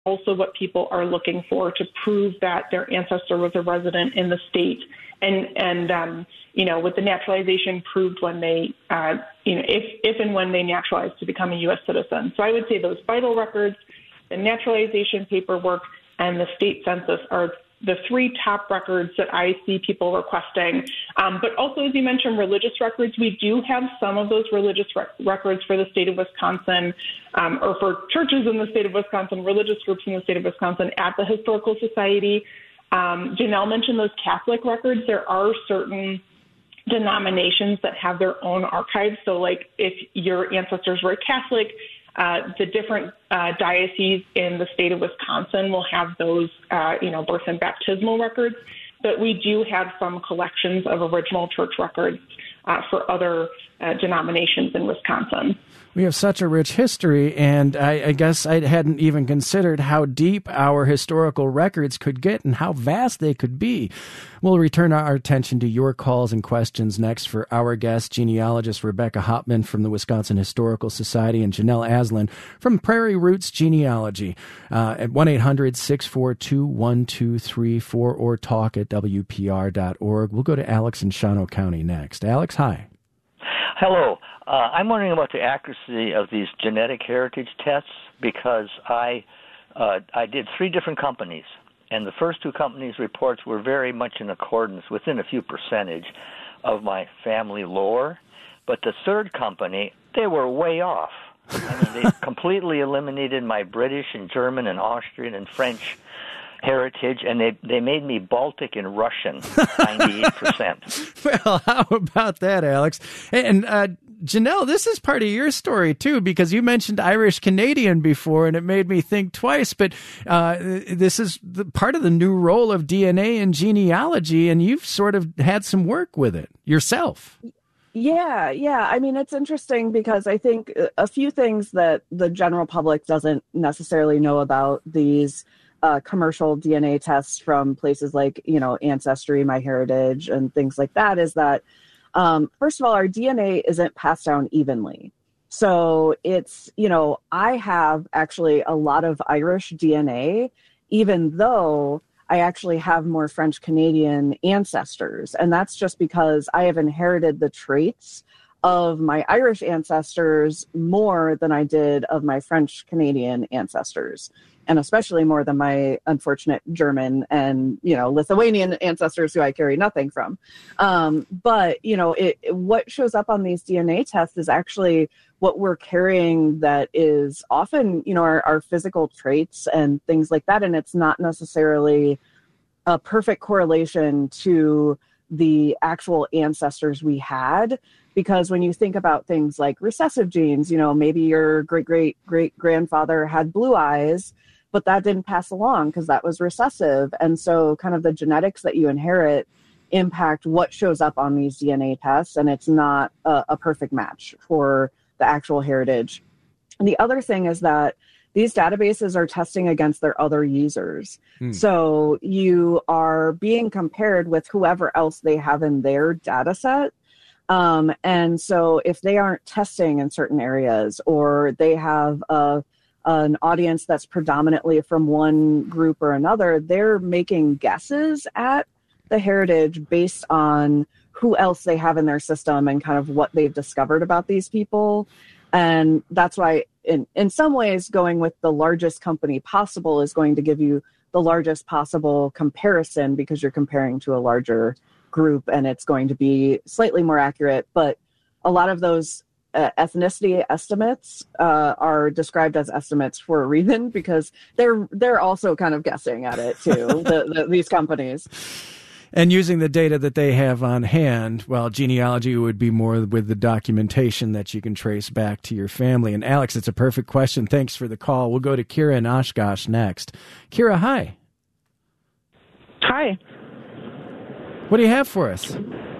also what people are looking for to prove that their ancestor was a resident in the state. And with the naturalization proved when they, if and when they naturalized to become a U.S. citizen. So I would say those vital records, the naturalization paperwork, and the state census are the three top records that I see people requesting. But also, as you mentioned, religious records. We do have some of those religious records for the state of Wisconsin, or for churches in the state of Wisconsin, religious groups in the state of Wisconsin at the Historical Society. Janelle mentioned those Catholic records. There are certain denominations that have their own archives. So, like, if your ancestors were Catholic, the different dioceses in the state of Wisconsin will have those, birth and baptismal records. But we do have some collections of original church records for other denominations in Wisconsin. We have such a rich history, and I guess I hadn't even considered how deep our historical records could get and how vast they could be. We'll return our attention to your calls and questions next for our guest, genealogist Rebecca Hopman from the Wisconsin Historical Society and Janelle Aslan from Prairie Roots Genealogy at 1-800-642-1234 or talk@wpr.org. We'll go to Alex in Shawano County next. Alex, hi. Hello. I'm wondering about the accuracy of these genetic heritage tests because I did 3 different companies, and the first 2 companies' reports were very much in accordance, within a few percentage, of my family lore. But the third company, they were way off. I mean, they completely eliminated my British and German and Austrian and French heritage, and they made me Baltic and Russian, 98%. Well, how about that, Alex? And Janelle, this is part of your story, too, because you mentioned Irish-Canadian before, and it made me think twice, but this is part of the new role of DNA in genealogy, and you've sort of had some work with it yourself. Yeah. I mean, it's interesting because I think a few things that the general public doesn't necessarily know about these commercial DNA tests from places like, Ancestry, MyHeritage, and things like that is that, first of all, our DNA isn't passed down evenly. So it's, I have actually a lot of Irish DNA, even though I actually have more French Canadian ancestors. And that's just because I have inherited the traits of my Irish ancestors more than I did of my French Canadian ancestors, and especially more than my unfortunate German and, Lithuanian ancestors who I carry nothing from. But what shows up on these DNA tests is actually what we're carrying that is often, our physical traits and things like that. And it's not necessarily a perfect correlation to the actual ancestors we had. Because when you think about things like recessive genes, maybe your great-great-great-grandfather had blue eyes, but that didn't pass along because that was recessive. And so kind of the genetics that you inherit impact what shows up on these DNA tests, and it's not a perfect match for the actual heritage. And the other thing is that these databases are testing against their other users. So you are being compared with whoever else they have in their data set. And so if they aren't testing in certain areas, or they have an audience that's predominantly from one group or another, they're making guesses at the heritage based on who else they have in their system and kind of what they've discovered about these people. And that's why in some ways going with the largest company possible is going to give you the largest possible comparison because you're comparing to a larger group and it's going to be slightly more accurate. But a lot of those ethnicity estimates are described as estimates for a reason because they're also kind of guessing at it too, these companies. And using the data that they have on hand, well, genealogy would be more with the documentation that you can trace back to your family. And Alex, it's a perfect question. Thanks for the call. We'll go to Kira in Oshkosh next. Kira, hi. Hi. What do you have for us?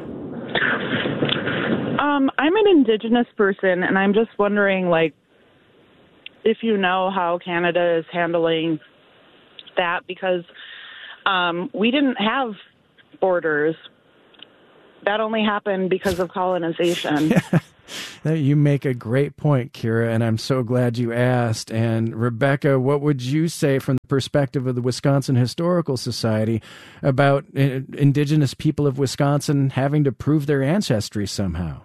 I'm an Indigenous person, and I'm just wondering, if you know how Canada is handling that, because we didn't have borders. That only happened because of colonization. You make a great point, Kira, and I'm so glad you asked. And Rebecca, what would you say from the perspective of the Wisconsin Historical Society about indigenous people of Wisconsin having to prove their ancestry somehow?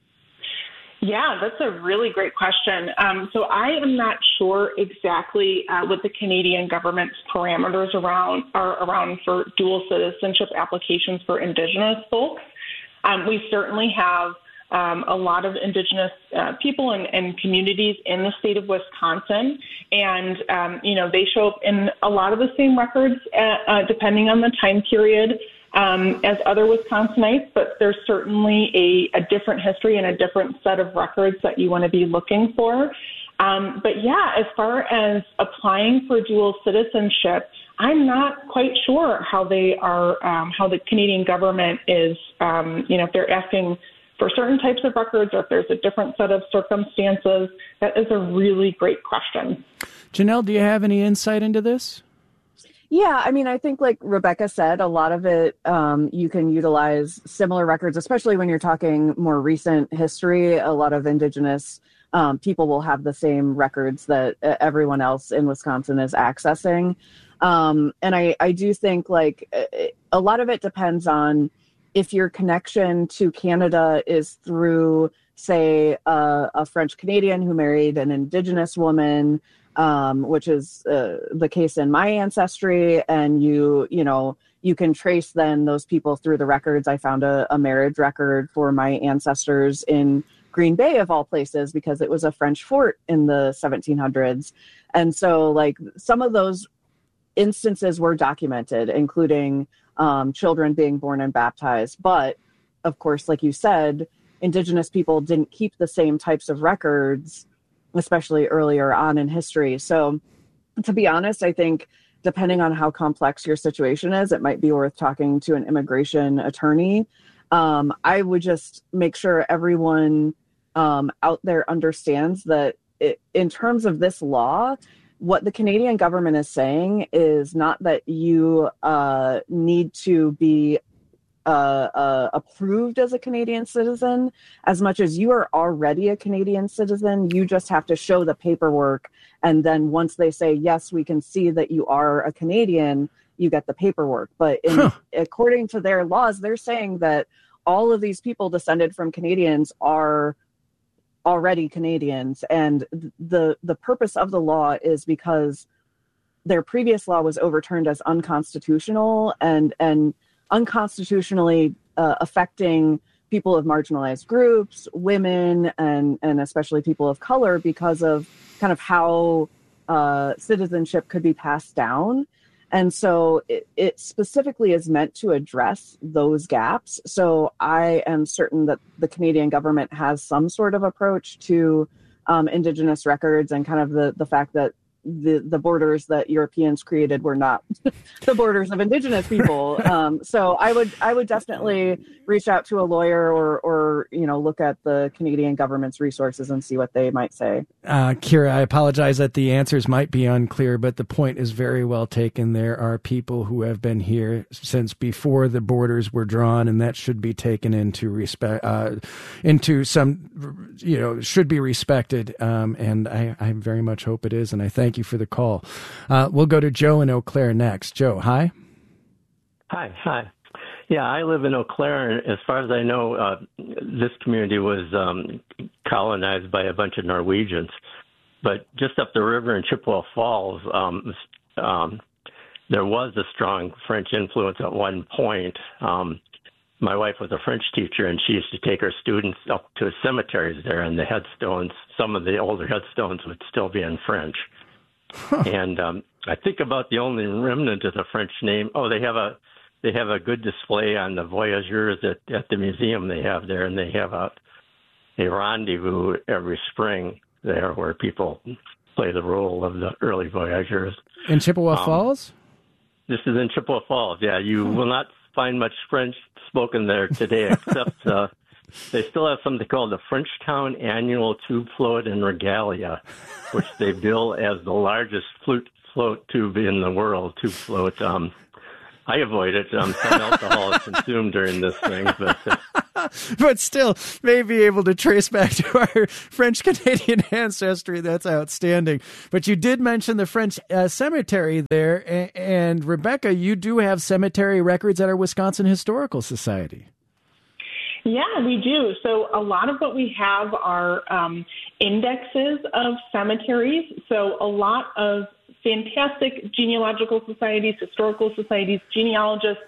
Yeah, that's a really great question. So I am not sure exactly what the Canadian government's parameters are around for dual citizenship applications for Indigenous folks. We certainly have a lot of Indigenous people and communities in the state of Wisconsin, and they show up in a lot of the same records depending on the time period as other Wisconsinites, but there's certainly a different history and a different set of records that you want to be looking for. But yeah, as far as applying for dual citizenship, I'm not quite sure how they are, how the Canadian government is, if they're asking for certain types of records or if there's a different set of circumstances. That is a really great question. Janelle, do you have any insight into this? Yeah, I mean, I think like Rebecca said, a lot of it you can utilize similar records, especially when you're talking more recent history. A lot of Indigenous people will have the same records that everyone else in Wisconsin is accessing. And I do think like a lot of it depends on if your connection to Canada is through, say, a French Canadian who married an Indigenous woman, which is the case in my ancestry, and you can trace then those people through the records. I found a marriage record for my ancestors in Green Bay, of all places, because it was a French fort in the 1700s. And so like some of those instances were documented, including children being born and baptized. But of course, like you said, Indigenous people didn't keep the same types of records, especially earlier on in history. So to be honest, I think depending on how complex your situation is, it might be worth talking to an immigration attorney. I would just make sure everyone out there understands that in terms of this law, what the Canadian government is saying is not that you need to be approved as a Canadian citizen, as much as you are already a Canadian citizen. You just have to show the paperwork, and then once they say yes, we can see that you are a Canadian, you get the paperwork. But according to their laws, they're saying that all of these people descended from Canadians are already Canadians, and the purpose of the law is because their previous law was overturned as unconstitutional and unconstitutionally affecting people of marginalized groups, women, and especially people of color, because of kind of how citizenship could be passed down. And so it specifically is meant to address those gaps. So I am certain that the Canadian government has some sort of approach to Indigenous records, and kind of the fact that the borders that Europeans created were not the borders of Indigenous people. So I would definitely reach out to a lawyer or look at the Canadian government's resources and see what they might say. Kira, I apologize that the answers might be unclear, but the point is very well taken. There are people who have been here since before the borders were drawn, and that should be taken into respect, should be respected. And I very much hope it is, and I thank you for the call. We'll go to Joe in Eau Claire next. Joe, hi. Hi. Yeah, I live in Eau Claire, and as far as I know, this community was colonized by a bunch of Norwegians. But just up the river in Chippewa Falls, there was a strong French influence at one point. My wife was a French teacher, and she used to take her students up to cemeteries there, and the headstones, some of the older headstones would still be in French. And I think about the only remnant of the French name. Oh, they have a good display on the voyageurs at the museum they have there, and they have a rendezvous every spring there where people play the role of the early voyageurs. In Chippewa Falls? This is in Chippewa Falls, yeah. You will not find much French spoken there today, except they still have something called the Frenchtown Annual Tube Float and Regalia, which they bill as the largest float tube in the world, tube float. I avoid it. Some alcohol is consumed during this thing, but But still, may be able to trace back to our French-Canadian ancestry. That's outstanding. But you did mention the French cemetery there. And Rebecca, you do have cemetery records at our Wisconsin Historical Society. Yeah, we do. So a lot of what we have are indexes of cemeteries. So a lot of fantastic genealogical societies, historical societies, genealogists,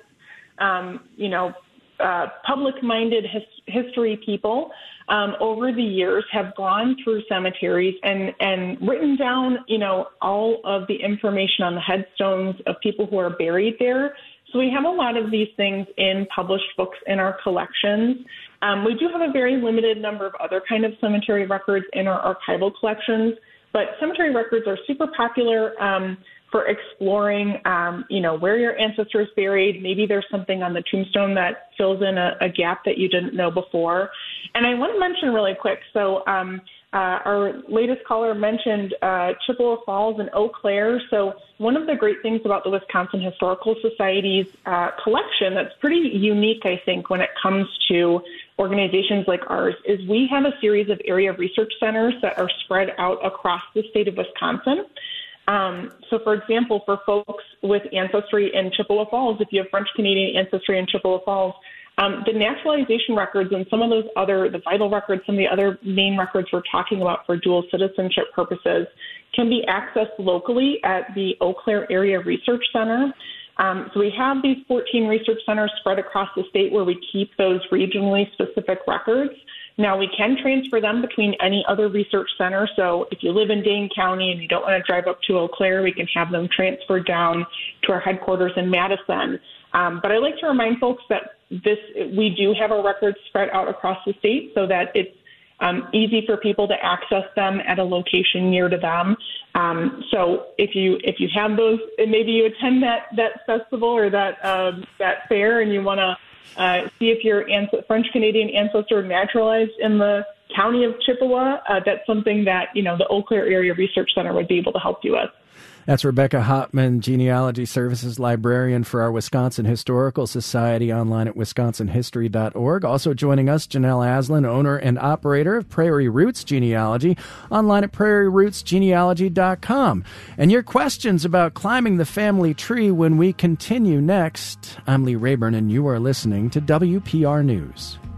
public-minded history people over the years have gone through cemeteries and written down, all of the information on the headstones of people who are buried there. So we have a lot of these things in published books in our collections. We do have a very limited number of other kind of cemetery records in our archival collections, but cemetery records are super popular for exploring, where your ancestor is buried. Maybe there's something on the tombstone that fills in a gap that you didn't know before. And I want to mention really quick, so our latest caller mentioned Chippewa Falls and Eau Claire. So one of the great things about the Wisconsin Historical Society's collection that's pretty unique, I think, when it comes to organizations like ours, is we have a series of area research centers that are spread out across the state of Wisconsin. So, for example, for folks with ancestry in Chippewa Falls, if you have French-Canadian ancestry in Chippewa Falls, the naturalization records and some of those the vital records, some of the other main records we're talking about for dual citizenship purposes can be accessed locally at the Eau Claire Area Research Center. So we have these 14 research centers spread across the state where we keep those regionally specific records. Now, we can transfer them between any other research center. So if you live in Dane County and you don't want to drive up to Eau Claire, we can have them transferred down to our headquarters in Madison. But I like to remind folks that we do have our records spread out across the state so that it's easy for people to access them at a location near to them. So if you have those, and maybe you attend that festival or that fair, and you want to see if your French-Canadian ancestor naturalized in the county of Chippewa, that's something that, the Eau Claire Area Research Center would be able to help you with. That's Rebecca Hopman, Genealogy Services Librarian for our Wisconsin Historical Society, online at wisconsinhistory.org. Also joining us, Janelle Aslan, owner and operator of Prairie Roots Genealogy, online at prairierootsgenealogy.com. And your questions about climbing the family tree when we continue next. I'm Lee Rayburn, and you are listening to WPR News.